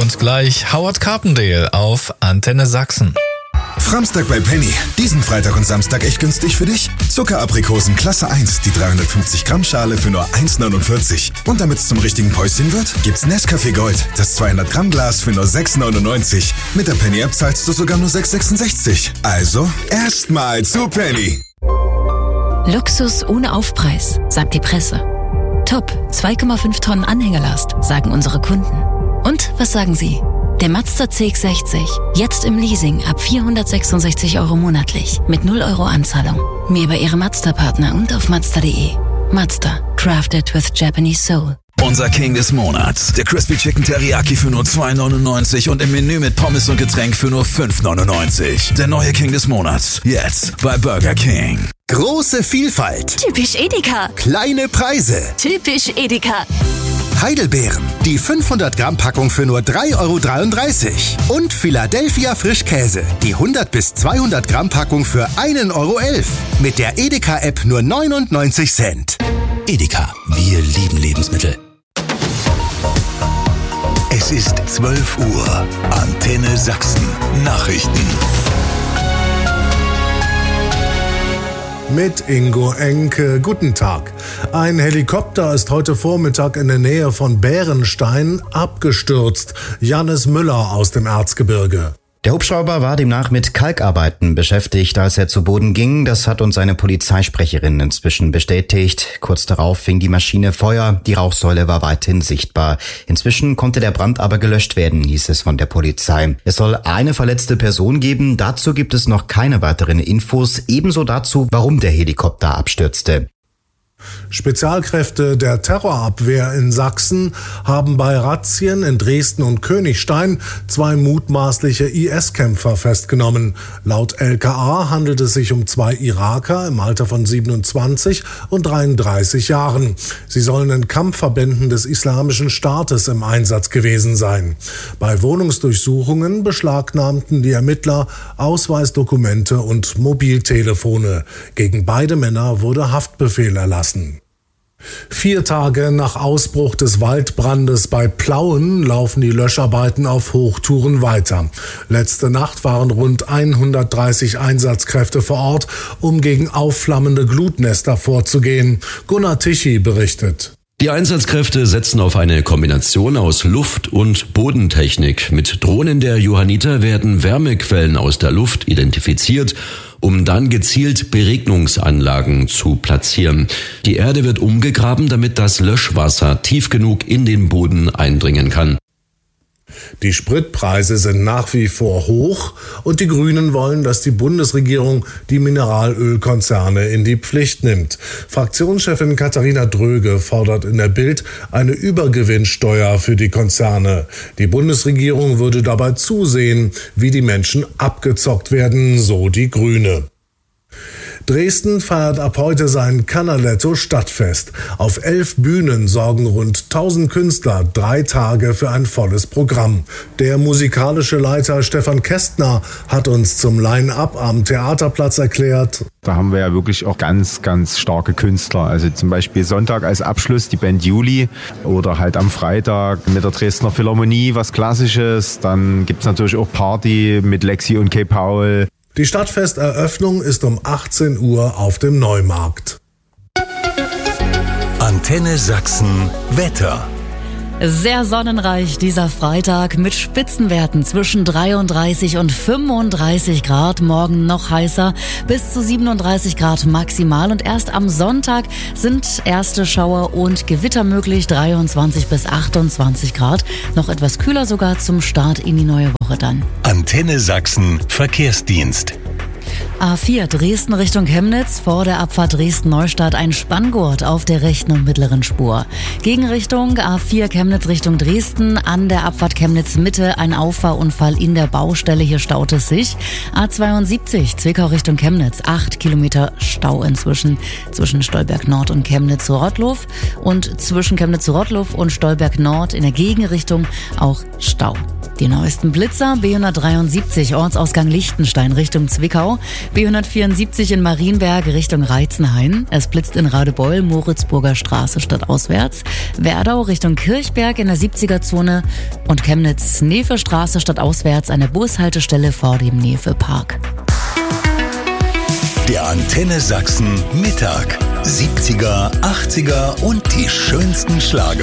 Und gleich Howard Carpendale auf Antenne Sachsen. Framstag bei Penny. Diesen Freitag und Samstag echt günstig für dich? Zuckeraprikosen Klasse 1, die 350 Gramm Schale für nur 1,49. Und damit es zum richtigen Päuschen wird, gibt's Nescafé Gold, das 200 Gramm Glas für nur 6,99. Mit der Penny App zahlst du sogar nur 6,66. Also, erstmal zu Penny. Luxus ohne Aufpreis, sagt die Presse. Top, 2,5 Tonnen Anhängerlast, sagen unsere Kunden. Und was sagen Sie? Der Mazda CX-60, jetzt im Leasing ab 466 € monatlich, mit 0 € Anzahlung. Mehr bei Ihrem Mazda-Partner und auf Mazda.de. Mazda, crafted with Japanese soul. Unser King des Monats, der Crispy Chicken Teriyaki für nur 2,99 und im Menü mit Pommes und Getränk für nur 5,99. Der neue King des Monats, jetzt bei Burger King. Große Vielfalt. Typisch Edeka. Kleine Preise. Typisch Edeka. Heidelbeeren, die 500 Gramm Packung für nur 3,33 € und Philadelphia Frischkäse, die 100 bis 200 Gramm Packung für 1,11 € mit der Edeka-App nur 99 Cent. Edeka, wir lieben Lebensmittel. Es ist 12 Uhr. Antenne Sachsen. Nachrichten. Mit Ingo Enke. Guten Tag. Ein Helikopter ist heute Vormittag in der Nähe von Bärenstein abgestürzt. Jannis Müller aus dem Erzgebirge. Der Hubschrauber war demnach mit Kalkarbeiten beschäftigt, als er zu Boden ging. Das hat uns eine Polizeisprecherin inzwischen bestätigt. Kurz darauf fing die Maschine Feuer. Die Rauchsäule war weithin sichtbar. Inzwischen konnte der Brand aber gelöscht werden, hieß es von der Polizei. Es soll eine verletzte Person geben. Dazu gibt es noch keine weiteren Infos. Ebenso dazu, warum der Helikopter abstürzte. Spezialkräfte der Terrorabwehr in Sachsen haben bei Razzien in Dresden und Königstein 2 mutmaßliche IS-Kämpfer festgenommen. Laut LKA handelt es sich um 2 Iraker im Alter von 27 und 33 Jahren. Sie sollen in Kampfverbänden des Islamischen Staates im Einsatz gewesen sein. Bei Wohnungsdurchsuchungen beschlagnahmten die Ermittler Ausweisdokumente und Mobiltelefone. Gegen beide Männer wurde Haftbefehl erlassen. 4 Tage nach Ausbruch des Waldbrandes bei Plauen laufen die Löscharbeiten auf Hochtouren weiter. Letzte Nacht waren rund 130 Einsatzkräfte vor Ort, um gegen aufflammende Glutnester vorzugehen. Gunnar Tichy berichtet. Die Einsatzkräfte setzen auf eine Kombination aus Luft- und Bodentechnik. Mit Drohnen der Johanniter werden Wärmequellen aus der Luft identifiziert, um dann gezielt Beregnungsanlagen zu platzieren. Die Erde wird umgegraben, damit das Löschwasser tief genug in den Boden eindringen kann. Die Spritpreise sind nach wie vor hoch und die Grünen wollen, dass die Bundesregierung die Mineralölkonzerne in die Pflicht nimmt. Fraktionschefin Katharina Dröge fordert in der Bild eine Übergewinnsteuer für die Konzerne. Die Bundesregierung würde dabei zusehen, wie die Menschen abgezockt werden, so die Grüne. Dresden feiert ab heute sein Canaletto-Stadtfest. Auf 11 Bühnen sorgen rund 1000 Künstler 3 Tage für ein volles Programm. Der musikalische Leiter Stefan Kästner hat uns zum Line-Up am Theaterplatz erklärt: Da haben wir ja wirklich auch ganz, ganz starke Künstler. Also zum Beispiel Sonntag als Abschluss die Band Juli oder halt am Freitag mit der Dresdner Philharmonie was Klassisches. Dann gibt's natürlich auch Party mit Lexi und Kay Paul. Die Stadtfesteröffnung ist um 18 Uhr auf dem Neumarkt. Antenne Sachsen Wetter. Sehr sonnenreich dieser Freitag mit Spitzenwerten zwischen 33 und 35 Grad. Morgen noch heißer, bis zu 37 Grad maximal. Und erst am Sonntag sind erste Schauer und Gewitter möglich, 23 bis 28 Grad. Noch etwas kühler sogar zum Start in die neue Woche dann. Antenne Sachsen Verkehrsdienst. A4 Dresden Richtung Chemnitz, vor der Abfahrt Dresden-Neustadt ein Spanngurt auf der rechten und mittleren Spur. Gegenrichtung A4 Chemnitz Richtung Dresden, an der Abfahrt Chemnitz-Mitte ein Auffahrunfall in der Baustelle, hier staut es sich. A72 Zwickau Richtung Chemnitz, 8 Kilometer Stau inzwischen zwischen Stolberg Nord und Chemnitz zu Rottlow und zwischen Chemnitz zu Rottlow und Stolberg Nord in der Gegenrichtung auch Stau. Die neuesten Blitzer: B173 Ortsausgang Lichtenstein Richtung Zwickau, B174 in Marienberg Richtung Reitzenhain. Es blitzt in Radebeul, Moritzburger Straße stadtauswärts, Werdau Richtung Kirchberg in der 70er-Zone und Chemnitz Nefe Straße stadtauswärts an der Bushaltestelle vor dem Nefe Park. Der Antenne Sachsen Mittag. 70er, 80er und die schönsten Schlager.